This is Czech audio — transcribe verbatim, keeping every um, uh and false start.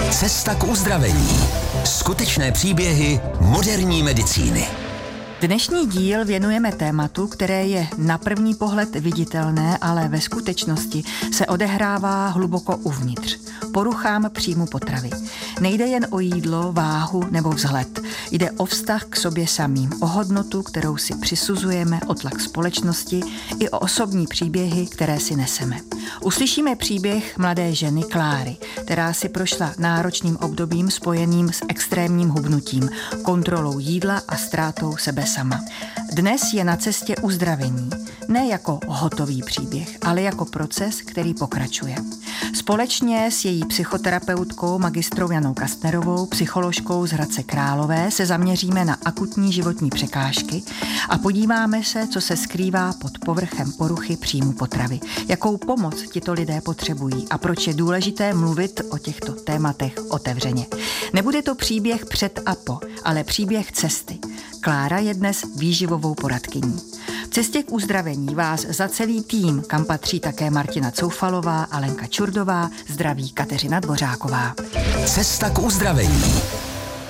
Cesta k uzdravení. Skutečné příběhy moderní medicíny. Dnešní díl věnujeme tématu, které je na první pohled viditelné, ale ve skutečnosti se odehrává hluboko uvnitř. Poruchám příjmu potravy. Nejde jen o jídlo, váhu nebo vzhled. Jde o vztah k sobě samým, o hodnotu, kterou si přisuzujeme, o tlak společnosti i o osobní příběhy, které si neseme. Uslyšíme příběh mladé ženy Kláry, která si prošla náročným obdobím spojeným s extrémním hubnutím, kontrolou jídla a ztrátou sebe sama. Dnes je na cestě uzdravení, ne jako hotový příběh, ale jako proces, který pokračuje. Společně s její psychoterapeutkou magistrou Janou Kastnerovou, psycholožkou z Hradce Králové, se zaměříme na akutní životní překážky a podíváme se, co se skrývá pod povrchem poruchy příjmu potravy, jakou pomoc tito lidé potřebují a proč je důležité mluvit o těchto tématech otevřeně. Nebude to příběh před a po, ale příběh cesty. Klára je dnes výživovou poradkyní. V cestě k uzdravení vás za celý tým, kam patří také Martina Coufalová a Lenka Čurdová, zdraví Kateřina Dvořáková. Cesta k uzdravení.